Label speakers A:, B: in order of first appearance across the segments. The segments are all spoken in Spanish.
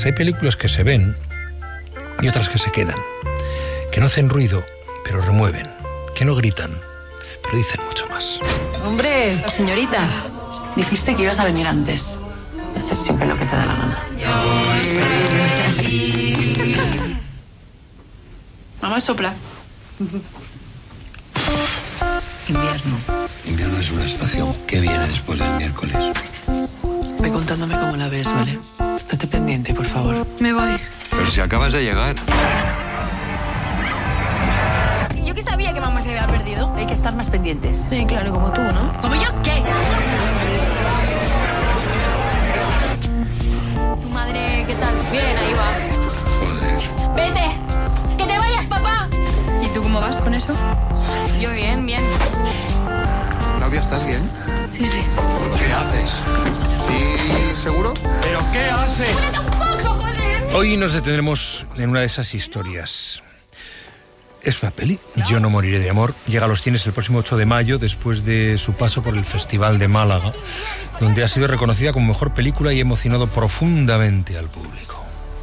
A: Hay películas que se ven y otras que se quedan, que no hacen ruido, pero remueven, que no gritan, pero dicen mucho más.
B: Hombre, la señorita.
C: Dijiste que ibas a venir antes. Haces siempre lo que te da la gana. Mamá, sopla. Invierno.
D: Invierno es una estación que viene después del miércoles.
C: Ve contándome cómo la ves, ¿vale? Estate pendiente, por favor.
B: Me voy.
D: Pero si acabas de llegar.
E: Yo que sabía que mamá se había perdido.
C: Hay que estar más pendientes.
B: Sí, claro, como tú, ¿no?
E: ¿Como yo qué? ¿Tu madre qué tal? Bien, ahí va.
D: Joder.
E: ¡Vete! ¡Que te vayas, papá!
B: ¿Y tú cómo vas con eso?
E: Yo bien, bien.
F: Claudia, ¿estás bien?
B: Sí, sí.
D: ¿Qué haces?
F: ¿Sí, seguro?
D: ¿Pero qué haces?
E: ¡Tampoco, joder!
A: Hoy nos detendremos en una de esas historias. Es una peli, Yo no moriré de amor. Llega a los cines el próximo 8 de mayo, después de su paso por el Festival de Málaga, donde ha sido reconocida como mejor película y ha emocionado profundamente al público.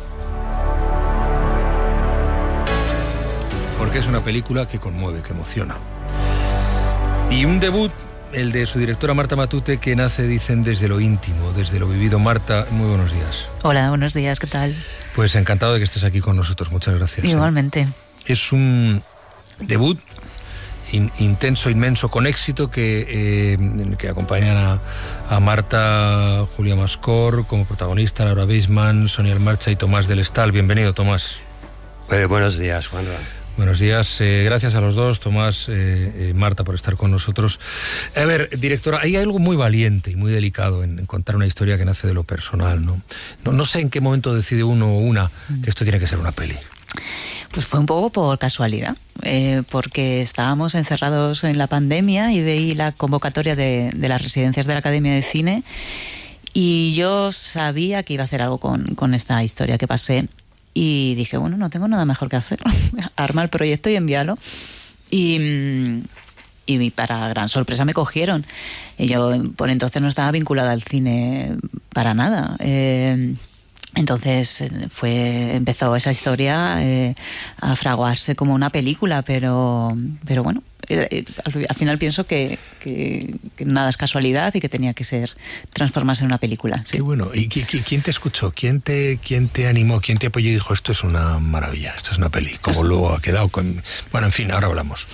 A: Porque es una película que conmueve, que emociona. Y un debut, el de su directora Marta Matute, que nace, dicen, desde lo íntimo, desde lo vivido. Marta, muy buenos días.
G: Hola, buenos días, ¿qué tal?
A: Pues encantado de que estés aquí con nosotros, muchas gracias.
G: Igualmente.
A: Es un debut intenso, inmenso, con éxito, que acompañan a Marta, Julia Mascor como protagonista, Laura Beisman, Sonia Marcha y Tomás del Estal. Bienvenido, Tomás.
H: Buenos días, Juanra.
A: Buenos días, gracias a los dos, Tomás, Marta, por estar con nosotros. A ver, directora, hay algo muy valiente y muy delicado en contar una historia que nace de lo personal, ¿no? No sé en qué momento decide uno o una que esto tiene que ser una peli.
G: Pues fue un poco por casualidad, porque estábamos encerrados en la pandemia y veí la convocatoria de las residencias de la Academia de Cine y yo sabía que iba a hacer algo con esta historia que pasé. Y dije, bueno, no tengo nada mejor que hacer. Arma el proyecto y envíalo. Y para gran sorpresa me cogieron. Y yo por entonces no estaba vinculada al cine para nada. Entonces empezó esa historia a fraguarse como una película, pero bueno, al final pienso que nada es casualidad y que tenía que transformarse en una película. Sí.
A: Qué bueno. ¿Y quién te escuchó? ¿Quién te animó? ¿Quién te apoyó y dijo, esto es una maravilla, esto es una peli? Como luego ha quedado con... Bueno, en fin, ahora hablamos.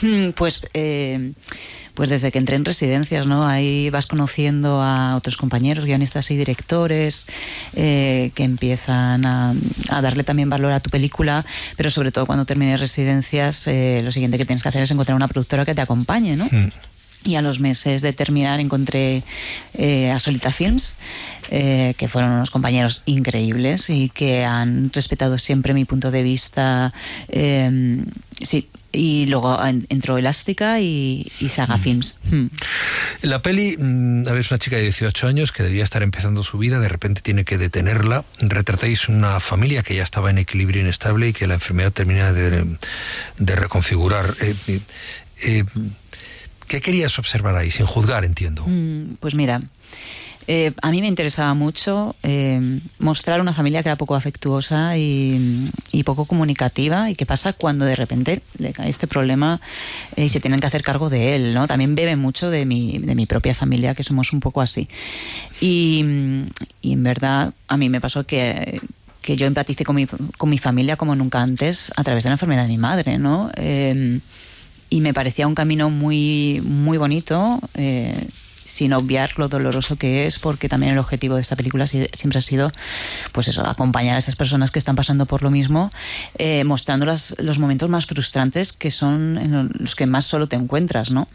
G: Pues desde que entré en residencias, ¿no? Ahí vas conociendo a otros compañeros, guionistas y directores que empiezan a darle también valor a tu película, pero sobre todo cuando termines residencias, lo siguiente que tienes que hacer es encontrar una productora que te acompañe, ¿no? Y a los meses de terminar encontré a Solita Films, que fueron unos compañeros increíbles y que han respetado siempre mi punto de vista. Sí, y luego entró Elástica y Saga Films.
A: La peli, a ver, es una chica de 18 años que debía estar empezando su vida, de repente tiene que detenerla. Retratáis una familia que ya estaba en equilibrio inestable y que la enfermedad termina de reconfigurar. ¿Qué querías observar ahí, sin juzgar, entiendo?
G: Pues mira, a mí me interesaba mucho mostrar una familia que era poco afectuosa y poco comunicativa, y qué pasa cuando de repente le cae este problema y se tienen que hacer cargo de él, ¿no? También bebe mucho de mi propia familia, que somos un poco así. Y en verdad a mí me pasó que yo empaticé con mi familia como nunca antes a través de la enfermedad de mi madre, ¿no? Y me parecía un camino muy, muy bonito, sin obviar lo doloroso que es, porque también el objetivo de esta película siempre ha sido, pues eso, acompañar a esas personas que están pasando por lo mismo, mostrando los momentos más frustrantes, que son en los que más solo te encuentras, ¿no?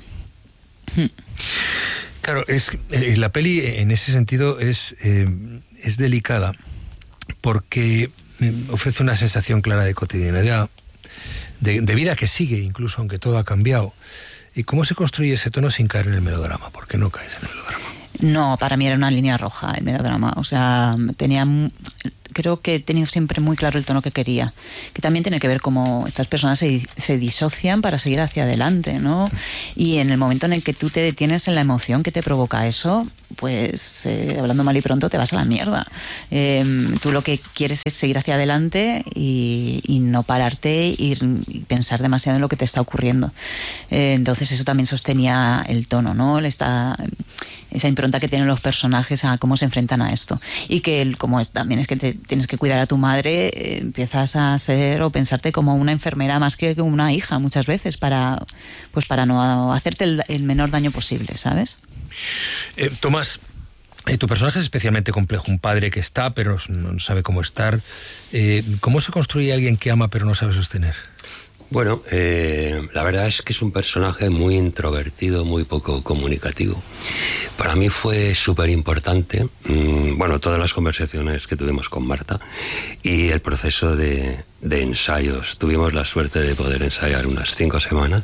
A: Claro, la peli en ese sentido es delicada, porque ofrece una sensación clara de cotidianidad, de vida que sigue, incluso aunque todo ha cambiado. ¿Y cómo se construye ese tono sin caer en el melodrama? ¿Por qué no caes en el melodrama?
G: No, para mí era una línea roja el melodrama. O sea, creo que he tenido siempre muy claro el tono que quería. Que también tiene que ver cómo estas personas se disocian para seguir hacia adelante, ¿no? Y en el momento en el que tú te detienes en la emoción que te provoca eso, pues hablando mal y pronto te vas a la mierda. Tú lo que quieres es seguir hacia adelante y no pararte y pensar demasiado en lo que te está ocurriendo. Entonces eso también sostenía el tono, ¿no? Esa impronta que tienen los personajes a cómo se enfrentan a esto. Y que también es que tienes que cuidar a tu madre, empiezas a ser o pensarte como una enfermera más que una hija muchas veces para no hacerte el menor daño posible, ¿sabes?
A: Tomás, tu personaje es especialmente complejo, un padre que está pero no sabe cómo estar. ¿Cómo se construye alguien que ama pero no sabe sostener?
H: Bueno, la verdad es que es un personaje muy introvertido, muy poco comunicativo. Para mí fue súper importante, todas las conversaciones que tuvimos con Marta y el proceso de ensayos. Tuvimos la suerte de poder ensayar unas 5 semanas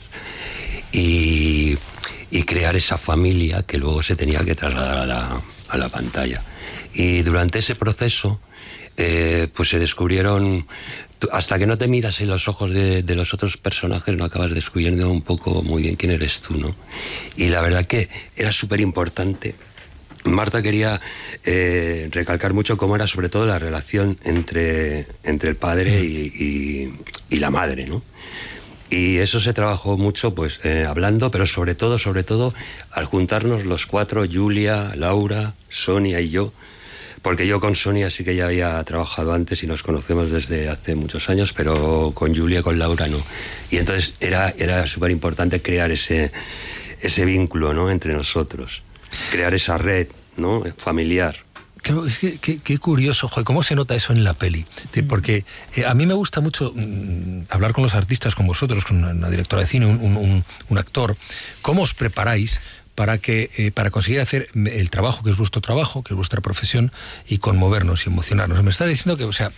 H: y crear esa familia que luego se tenía que trasladar a la pantalla. Y durante ese proceso, pues se descubrieron... Hasta que no te miras en los ojos de los otros personajes, no acabas descubriendo un poco muy bien quién eres tú, ¿no? Y la verdad que era súper importante. Marta quería recalcar mucho cómo era sobre todo la relación entre el padre y la madre, ¿no? Y eso se trabajó mucho, pues, hablando, pero sobre todo, al juntarnos los 4, Julia, Laura, Sonia y yo, porque yo con Sonia sí que ya había trabajado antes y nos conocemos desde hace muchos años, pero con Julia y con Laura no. Y entonces era súper importante crear ese vínculo, ¿no?, entre nosotros, crear esa red, ¿no?, familiar.
A: Claro, qué curioso, joder, cómo se nota eso en la peli. Porque a mí me gusta mucho hablar con los artistas, con vosotros, con una directora de cine, un actor. ¿Cómo os preparáis para conseguir hacer el trabajo que es vuestro trabajo, que es vuestra profesión, y conmovernos y emocionarnos? Me estás diciendo que, o sea,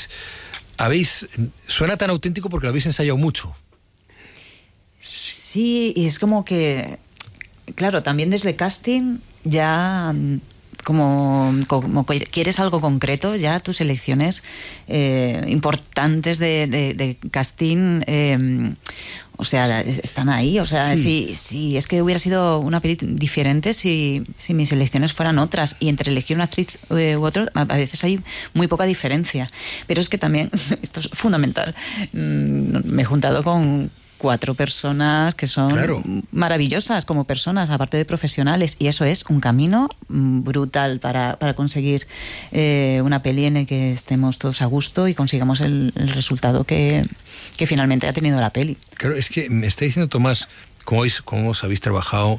A: suena tan auténtico porque lo habéis ensayado mucho.
G: Sí, y es como que, claro, también desde casting ya... Como quieres algo concreto, ya tus elecciones importantes de casting, o sea, están ahí. O sea, si es que hubiera sido una peli diferente si mis elecciones fueran otras. Y entre elegir una actriz u otro, a veces hay muy poca diferencia. Pero es que también, esto es fundamental, me he juntado con 4 personas que son maravillosas como personas, aparte de profesionales, y eso es un camino brutal para conseguir una peli en la que estemos todos a gusto y consigamos el resultado que finalmente ha tenido la peli.
A: Claro, es que me está diciendo Tomás, cómo os habéis trabajado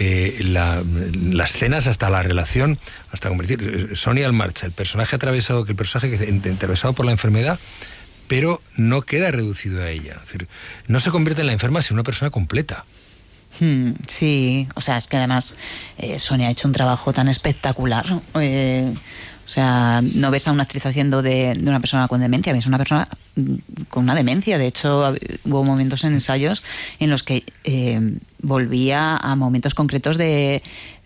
A: las escenas hasta la relación, hasta convertir Sonia al marcha, el personaje atravesado por la enfermedad, pero no queda reducido a ella. Es decir, no se convierte en la enferma, sino una persona completa.
G: Sí, o sea, es que además Sonia ha hecho un trabajo tan espectacular. O sea, no ves a una actriz haciendo de una persona con demencia, ves a una persona con una demencia. De hecho, hubo momentos en ensayos en los que volvía a momentos concretos de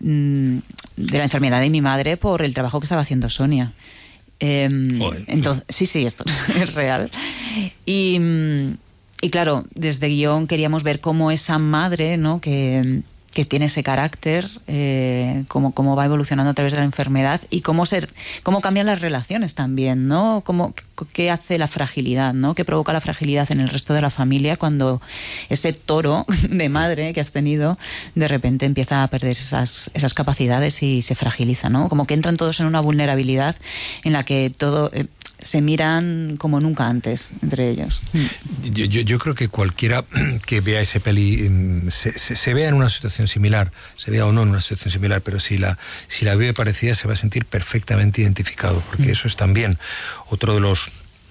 G: la enfermedad de mi madre por el trabajo que estaba haciendo Sonia. Entonces, sí, esto es real. Y claro, desde guión queríamos ver cómo esa madre, ¿no?, que tiene ese carácter, cómo va evolucionando a través de la enfermedad y cómo cambian las relaciones también, ¿no? ¿Qué hace la fragilidad, ¿no? ¿Qué provoca la fragilidad en el resto de la familia cuando ese toro de madre que has tenido de repente empieza a perder esas capacidades y se fragiliza, ¿no? Como que entran todos en una vulnerabilidad en la que todo... se miran como nunca antes entre ellos.
A: Yo creo que cualquiera que vea ese peli se vea en una situación similar, se vea o no en una situación similar, pero si la ve parecida se va a sentir perfectamente identificado, porque eso es también otro de los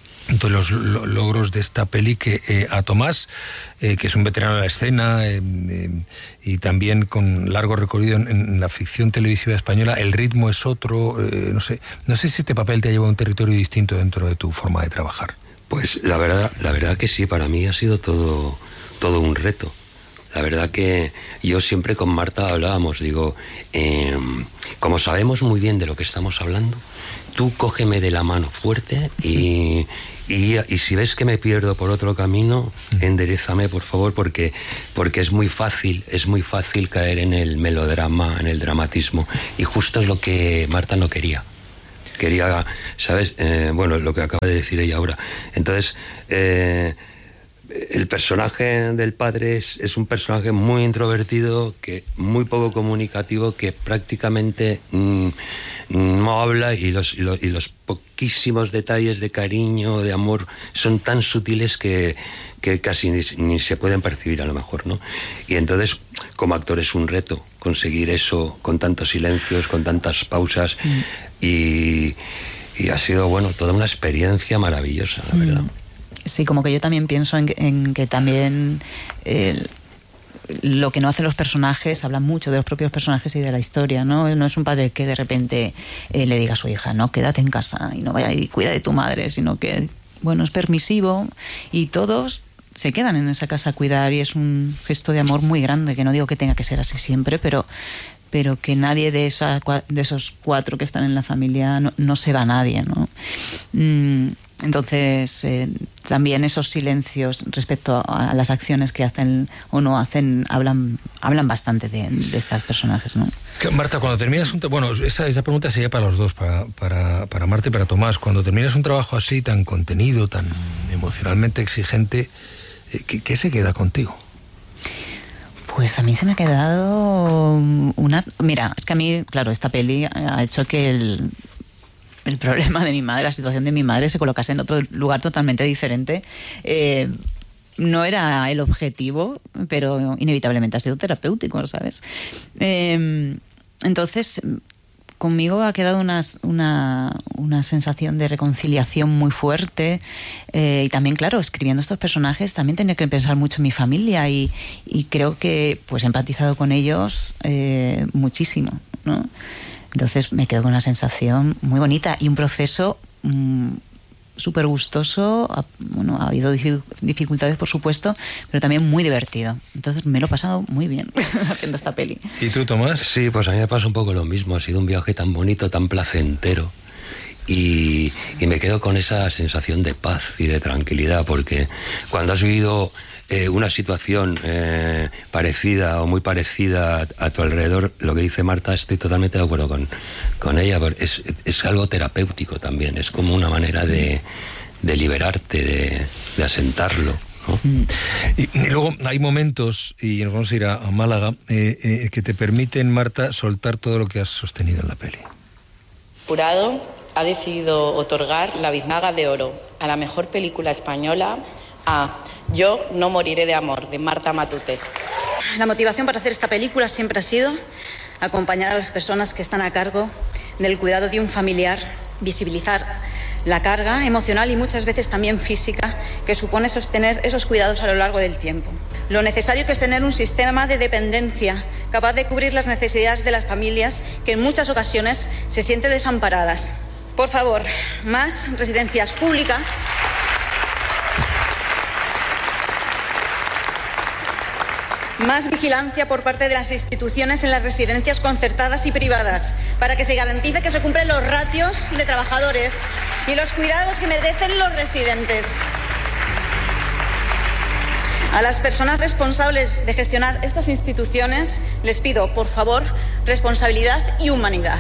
A: logros de esta peli, que a Tomás, que es un veterano de la escena y también con largo recorrido en la ficción televisiva española, el ritmo es otro. No sé si este papel te ha llevado a un territorio distinto dentro de tu forma de trabajar.
H: Pues la verdad que sí, para mí ha sido todo un reto. La verdad que yo siempre con Marta hablábamos, digo, como sabemos muy bien de lo que estamos hablando, tú cógeme de la mano fuerte y si ves que me pierdo por otro camino, enderézame, por favor, porque es muy fácil caer en el melodrama, en el dramatismo, y justo es lo que Marta no quería, ¿sabes? Bueno, lo que acaba de decir ella ahora. Entonces, el personaje del padre es un personaje muy introvertido, muy poco comunicativo, que prácticamente no habla, y los poquísimos detalles de cariño, de amor, son tan sutiles que casi ni se pueden percibir a lo mejor, ¿no? Y entonces, como actor, es un reto conseguir eso con tantos silencios, con tantas pausas, y ha sido, bueno, toda una experiencia maravillosa, la verdad.
G: Sí, como que yo también pienso en que también lo que no hacen los personajes habla mucho de los propios personajes y de la historia, ¿no? No es un padre que de repente le diga a su hija, no, quédate en casa y no vaya y cuida de tu madre, sino que, bueno, es permisivo y todos se quedan en esa casa a cuidar, y es un gesto de amor muy grande, que no digo que tenga que ser así siempre, pero que nadie de esos 4 que están en la familia no se va nadie, ¿no? Entonces, también esos silencios respecto a las acciones que hacen o no hacen hablan bastante de estos personajes, ¿no?
A: Marta, cuando terminas bueno, esa pregunta sería para los dos, para Marta y para Tomás. Cuando terminas un trabajo así, tan contenido, tan emocionalmente exigente, ¿qué se queda contigo?
G: Pues a mí se me ha quedado Mira, es que a mí, claro, esta peli ha hecho que el problema de mi madre, la situación de mi madre, se colocase en otro lugar totalmente diferente. No era el objetivo, pero inevitablemente ha sido terapéutico, ¿sabes? Entonces, conmigo ha quedado una sensación de reconciliación muy fuerte, y también, claro, escribiendo estos personajes también tenía que pensar mucho en mi familia, y creo que pues he empatizado con ellos muchísimo, ¿no? Entonces me quedo con una sensación muy bonita y un proceso súper gustoso. Bueno, ha habido dificultades, por supuesto, pero también muy divertido. Entonces me lo he pasado muy bien haciendo esta peli.
A: ¿Y tú, Tomás?
H: Sí, pues a mí me pasa un poco lo mismo. Ha sido un viaje tan bonito, tan placentero. Y me quedo con esa sensación de paz y de tranquilidad, porque cuando has vivido una situación parecida o muy parecida a tu alrededor, lo que dice Marta, estoy totalmente de acuerdo con ella. Es algo terapéutico también, es como una manera de liberarte, de asentarlo, ¿no?
A: Y luego hay momentos, y nos vamos a ir a Málaga, que te permiten, Marta, soltar todo lo que has sostenido en la peli.
I: Jurado ha decidido otorgar la Biznaga de Oro a la mejor película española a Yo no moriré de amor, de Marta Matute.
J: La motivación para hacer esta película siempre ha sido acompañar a las personas que están a cargo del cuidado de un familiar, visibilizar la carga emocional y muchas veces también física que supone sostener esos cuidados a lo largo del tiempo. Lo necesario que es tener un sistema de dependencia capaz de cubrir las necesidades de las familias que en muchas ocasiones se sienten desamparadas. Por favor, más residencias públicas, más vigilancia por parte de las instituciones en las residencias concertadas y privadas para que se garantice que se cumplen los ratios de trabajadores y los cuidados que merecen los residentes. A las personas responsables de gestionar estas instituciones les pido, por favor, responsabilidad y humanidad.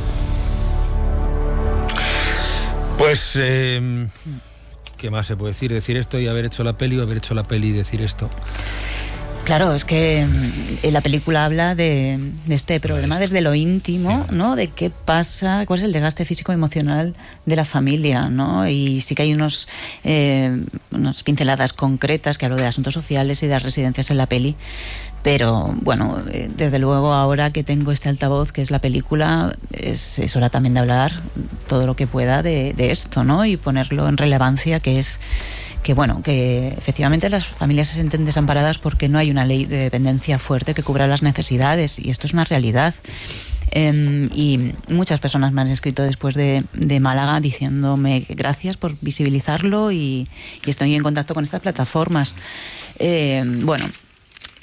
A: Pues, ¿qué más se puede decir? Decir esto y haber hecho la peli, o haber hecho la peli y decir esto.
G: Claro, es que la película habla de este problema desde lo íntimo, ¿no? De qué pasa, cuál es el desgaste físico y emocional de la familia, ¿no? Y sí que hay unas pinceladas concretas que hablo de asuntos sociales y de las residencias en la peli. Pero, bueno, desde luego ahora que tengo este altavoz, que es la película, es hora también de hablar todo lo que pueda de esto, ¿no? Y ponerlo en relevancia, que es que, bueno, que efectivamente las familias se sienten desamparadas porque no hay una ley de dependencia fuerte que cubra las necesidades, y esto es una realidad. Y muchas personas me han escrito después de Málaga diciéndome gracias por visibilizarlo, y estoy en contacto con estas plataformas. Bueno,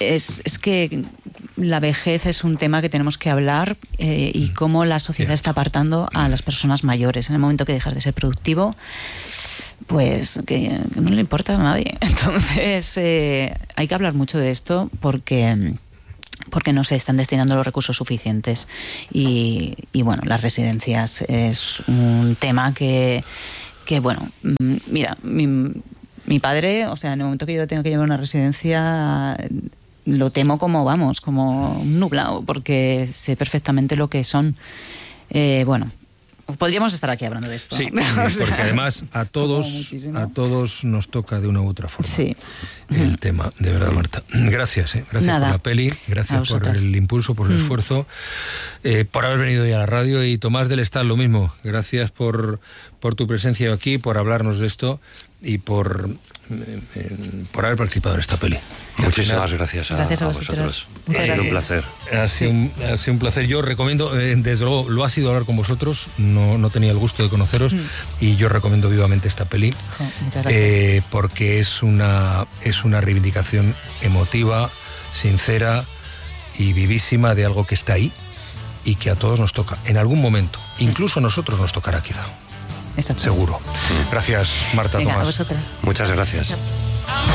G: es que la vejez es un tema que tenemos que hablar y cómo la sociedad está apartando a las personas mayores. En el momento que dejas de ser productivo, pues que no le importa a nadie. Entonces hay que hablar mucho de esto porque no se están destinando los recursos suficientes y bueno, las residencias es un tema que bueno, mira, mi padre, o sea, en el momento que yo lo tengo que llevar a una residencia, lo temo como un nublado, porque sé perfectamente lo que son. Bueno, podríamos estar aquí hablando de esto.
A: Sí, porque además a todos nos toca de una u otra forma el tema, de verdad, Marta. Gracias, gracias por la peli, gracias por el impulso, por el esfuerzo, por haber venido hoy a la radio. Y Tomás del Estal, lo mismo, gracias por tu presencia aquí, por hablarnos de esto y por haber participado en esta peli.
H: Muchísimas gracias a vosotros. Ha sido un placer.
A: Ha sido un placer. Yo recomiendo, desde luego, lo ha sido hablar con vosotros, no tenía el gusto de conoceros, y yo recomiendo vivamente esta peli, porque es una reivindicación emotiva, sincera y vivísima de algo que está ahí y que a todos nos toca, en algún momento. Incluso a nosotros nos tocará, quizá. Seguro. Gracias, Marta.
G: Venga,
A: Tomás.
G: a vosotras.
H: Muchas gracias.